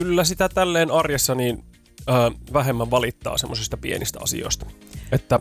kyllä sitä tälleen arjessa niin vähemmän valittaa semmoisista pienistä asioista. Että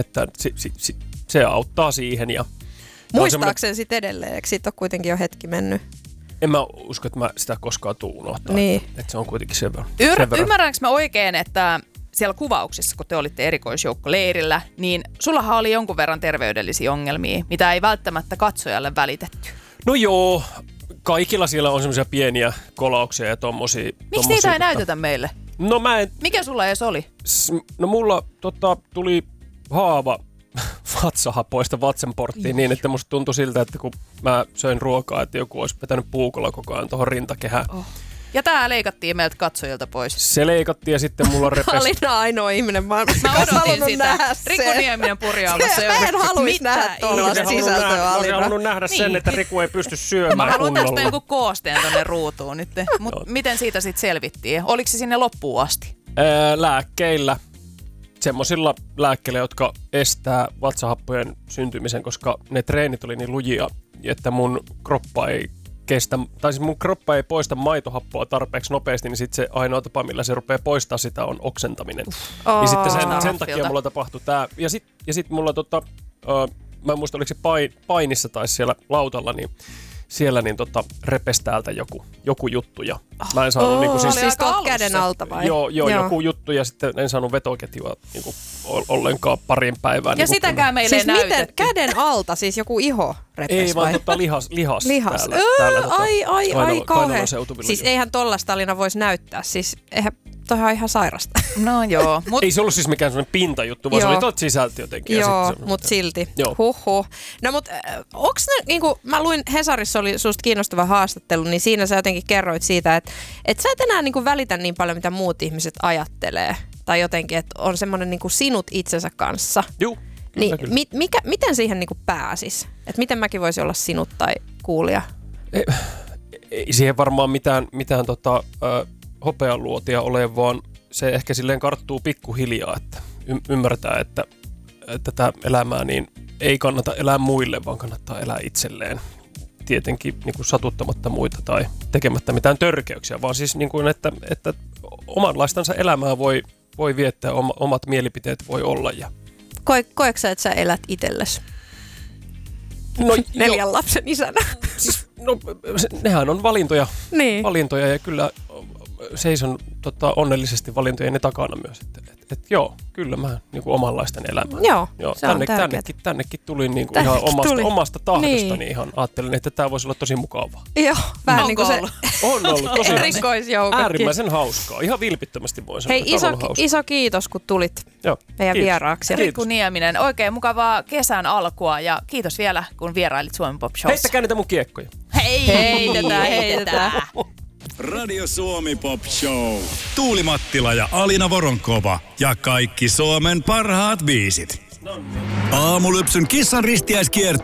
se auttaa siihen. Ja muistaakseni sit edelleen, eikö siitä ole kuitenkin jo hetki mennyt? En mä usko, että mä sitä koskaan tuun unohtaa. Niin. Että se on kuitenkin sen verran. Ymmärränkö mä oikein, että siellä kuvauksissa, kun te olitte erikoisjoukkoleirillä, niin sullahan oli jonkun verran terveydellisiä ongelmia, mitä ei välttämättä katsojalle välitetty? No joo, kaikilla siellä on semmoisia pieniä kolauksia ja tommosia. Miksi niitä ei näytetä meille? No mä en... Mikä sulla edes oli? No mulla tuli haava vatsahapoista vatsanporttiin niin, että musta tuntui siltä, että kun mä söin ruokaa, että joku olisi vetänyt puukolla koko ajan tuohon rintakehään. Oh. Ja tää leikattiin meiltä katsojilta pois. Se leikattiin ja sitten mulla repesi. Mä olin ainoa ihminen maailmassa. Mä odotin sitä. Riku Nieminen purjaamassa. Mä en haluaisi nähdä tuollaista sisältöä, Alina. Mä halunnut nähdä sen, että Riku ei pysty syömään Mä haluan kunnolla. tästä joku koosteen tonne ruutuun nyt. Mut miten siitä sitten selvittiin? Oliko se sinne loppuun asti? Lääkkeillä. Semmoisilla lääkkeillä, jotka estää vatsahappojen syntymisen, koska ne treenit oli niin lujia, että mun kroppa ei kestä, tai siis mun kroppa ei poista maitohappoa tarpeeksi nopeasti, niin sitten se ainoa tapa, millä se rupeaa poistaa sitä, on oksentaminen. Niin sitten sen takia mulla tapahtui tää. Ja sit mulla mä en muista, oliko se painissa tai siellä lautalla, niin siellä niin repesi täältä joku juttu ja mä en saanut niinku siis käden alta vai? Joo, joku juttu ja sitten en saanut vetoketjua niinku ollenkaan parin päivään. Ja niinku sitäkään meille siis ei näytetty. miten käden alta, siis joku iho repesi ei vai? Ei vaan lihas. Täällä, ai kauhean. Seutuvilla. Siis eihän tollaista Alina voisi näyttää, siis eihän toihan ihan sairasta. No joo. Ei se ollut siis mikään sellainen pintajuttu, vaan se oli tot sisältö jotenkin. Joo, mutta silti. Huhhuh. No mut onks ne, niinku, mä luin Hesarissa oli susta kiinnostava haastattelu, niin siinä sä jotenkin kerroit siitä, että sä et enää niinku välitä niin paljon, mitä muut ihmiset ajattelee. Tai jotenkin, että on semmoinen niinku sinut itsensä kanssa. Joo. Niin miten siihen niinku pääsis? Että miten mäkin voisin olla sinut tai kuulija? Ei siihen varmaan mitään hopealuotia ole, vaan se ehkä silleen karttuu pikkuhiljaa, että ymmärtää, että tätä elämää niin ei kannata elää muille, vaan kannattaa elää itselleen. Tietenkin niin kuin satuttamatta muita tai tekemättä mitään törkeyksiä, vaan siis niin kuin, että omanlaistansa elämää voi viettää, omat mielipiteet voi olla. Ja... Koetko sä, että sä elät itsellesi? No, 4 lapsen isänä. Siis, nehän on valintoja, valintoja ja kyllä seison onnellisesti valintojeni takana myös. Et joo, kyllä mä niinku omanlaisten elämää. Joo, se on tännekin tulin niinku ihan omasta tahdostani niin. Ihan ajattelin, että tää voisi olla tosi mukavaa. Joo, vähän niin kuin se on ollut tosi erikoisjoukkokin. Äärimmäisen hauskaa. Ihan vilpittömästi voin sanoa. Hei, iso kiitos, kun tulit meidän vieraaksi. Riku Nieminen, oikein mukavaa kesän alkua ja kiitos vielä, kun vierailit Suomen Pop Showssa. Heittäkää niitä mun kiekkoja. Heitetään. Radio Suomi Pop Show. Tuuli Mattila ja Alina Voronkova ja kaikki Suomen parhaat biisit. Aamulypsyn kissan ristiäiskiertue.